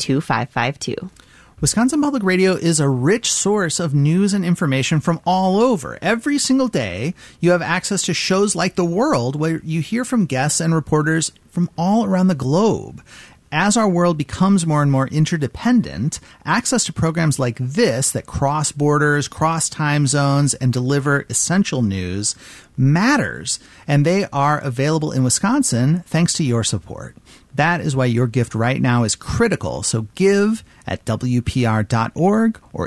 202-2552. Wisconsin Public Radio is a rich source of news and information from all over. Every single day, you have access to shows like The World, where you hear from guests and reporters from all around the globe. As our world becomes more and more interdependent, access to programs like this that cross borders, cross time zones, and deliver essential news matters. And they are available in Wisconsin thanks to your support. That is why your gift right now is critical. So give at WPR.org or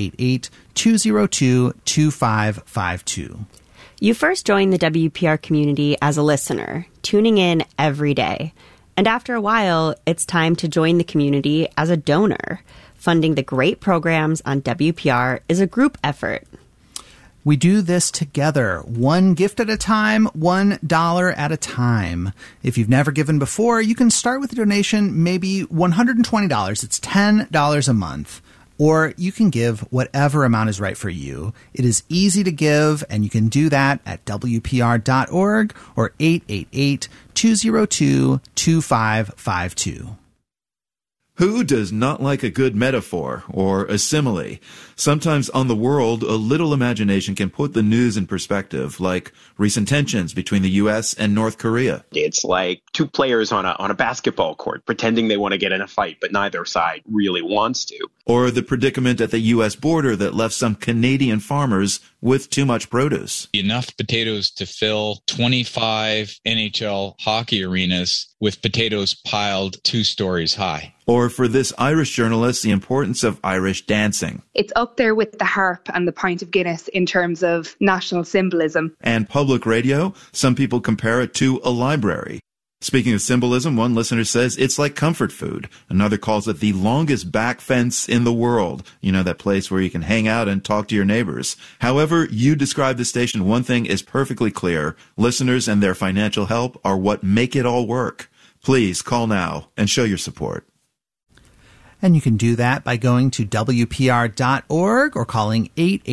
888-202-2552. You first joined the WPR community as a listener, tuning in every day. And after a while, it's time to join the community as a donor. Funding the great programs on WPR is a group effort. We do this together, one gift at a time, $1 at a time. If you've never given before, you can start with a donation, maybe $120. It's $10 a month. Or you can give whatever amount is right for you. It is easy to give, and you can do that at WPR.org or 888-202-2552. Who does not like a good metaphor or a simile? Sometimes on The World, a little imagination can put the news in perspective, like recent tensions between the U.S. and North Korea. It's like two players on a basketball court pretending they want to get in a fight, but neither side really wants to. Or the predicament at the U.S. border that left some Canadian farmers with too much produce. Enough potatoes to fill 25 NHL hockey arenas with potatoes piled 2 stories high. Or for this Irish journalist, the importance of Irish dancing. It's up there with the harp and the pint of Guinness in terms of national symbolism. And public radio, some people compare it to a library. Speaking of symbolism, one listener says it's like comfort food. Another calls it the longest back fence in the world. You know, that place where you can hang out and talk to your neighbors. However you describe the station, one thing is perfectly clear. Listeners and their financial help are what make it all work. Please call now and show your support. And you can do that by going to WPR.org or calling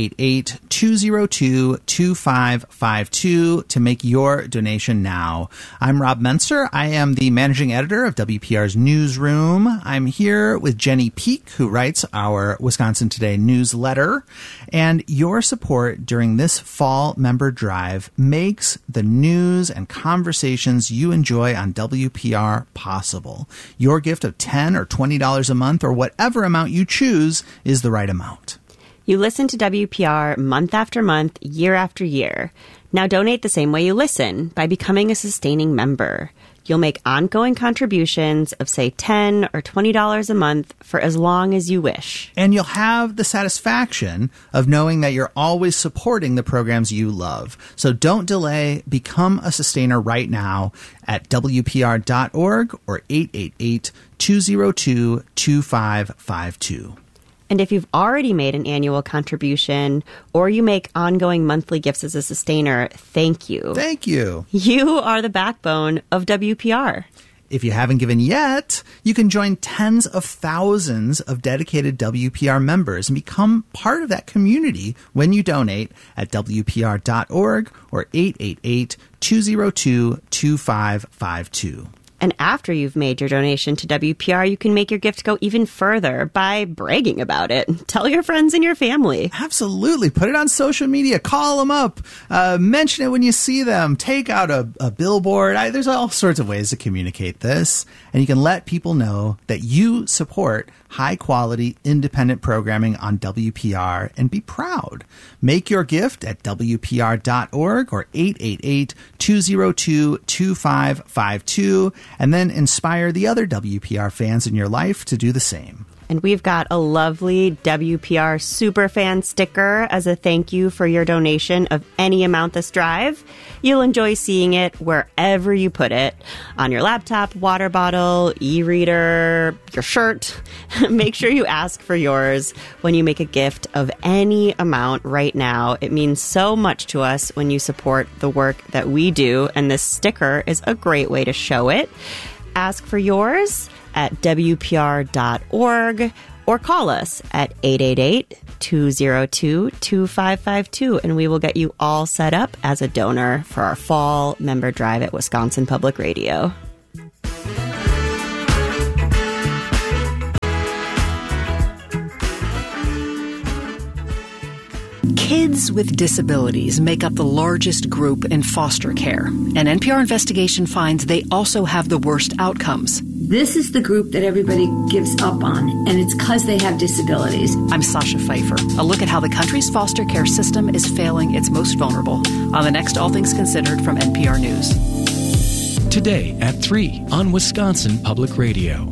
888-202-2552 to make your donation now. I'm Rob Menser. I am the managing editor of WPR's Newsroom. I'm here with Jenny Peek, who writes our Wisconsin Today newsletter. And your support during this fall member drive makes the news and conversations you enjoy on WPR possible. Your gift of $10 or $20 a month or whatever amount you choose is the right amount. You listen to WPR month after month, year after year. Now donate the same way you listen by becoming a sustaining member. You'll make ongoing contributions of, say, $10 or $20 a month for as long as you wish. And you'll have the satisfaction of knowing that you're always supporting the programs you love. So don't delay. Become a sustainer right now at WPR.org or 888-202-2552. And if you've already made an annual contribution or you make ongoing monthly gifts as a sustainer, thank you. Thank you. You are the backbone of WPR. If you haven't given yet, you can join tens of thousands of dedicated WPR members and become part of that community when you donate at WPR.org or 888-202-2552. And after you've made your donation to WPR, you can make your gift go even further by bragging about it. Tell your friends and your family. Absolutely. Put it on social media. Call them up. Mention it when you see them. Take out a billboard. There's all sorts of ways to communicate this. And you can let people know that you support high-quality, independent programming on WPR and be proud. Make your gift at WPR.org or 888-202-2552. And then inspire the other WPR fans in your life to do the same. And we've got a lovely WPR Superfan sticker as a thank you for your donation of any amount this drive. You'll enjoy seeing it wherever you put it. On your laptop, water bottle, e-reader, your shirt. Make sure you ask for yours when you make a gift of any amount right now. It means so much to us when you support the work that we do, and this sticker is a great way to show it. Ask for yours at WPR.org or call us at 888-202-2552, and we will get you all set up as a donor for our fall member drive at Wisconsin Public Radio. Kids with disabilities make up the largest group in foster care. An NPR investigation finds they also have the worst outcomes. This is the group that everybody gives up on, and it's because they have disabilities. I'm Sasha Pfeiffer. A look at how the country's foster care system is failing its most vulnerable on the next All Things Considered from NPR News. Today at 3 on Wisconsin Public Radio.